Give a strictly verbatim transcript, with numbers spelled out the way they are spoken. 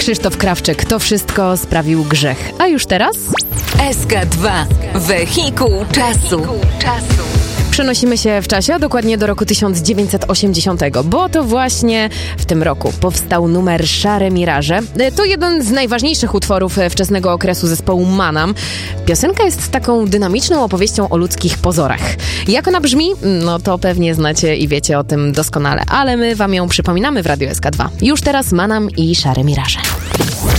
Krzysztof Krawczyk. To wszystko sprawił grzech. A już teraz? S K dwa. Wehikuł czasu. Przenosimy się w czasie, a dokładnie do roku tysiąc dziewięćset osiemdziesiątego, bo to właśnie w tym roku powstał numer Szare Miraże. To jeden z najważniejszych utworów wczesnego okresu zespołu Manam. Piosenka jest taką dynamiczną opowieścią o ludzkich pozorach. Jak ona brzmi? No to pewnie znacie i wiecie o tym doskonale, ale my wam ją przypominamy w Radiu S K dwa. Już teraz Manam i Szare Miraże.